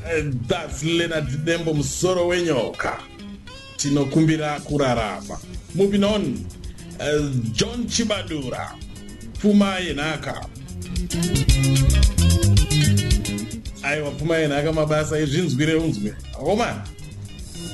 That's Leonard Dembo Musoro Wenyoka. Tinokumbira kurarama. Moving on, John Chibadura. Puma Yenaka. Aiwa Puma Yenaka mabasa ezvinzwire unzwe. Oh man.